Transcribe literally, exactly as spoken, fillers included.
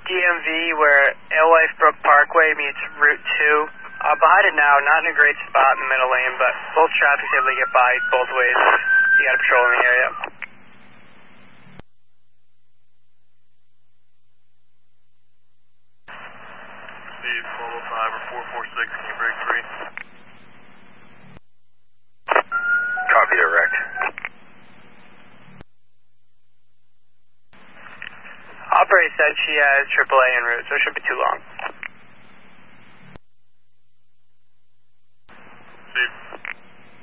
D M V where Alewife Brook Parkway meets Route two. Uh, behind it now, not in a great spot in the middle lane, but both traffic's able to get by both ways. You got a patrol in the area. Steve, twelve oh five or four four six, can you break free? Copy, direct. Operator said she has triple A en route, so it shouldn't be too long.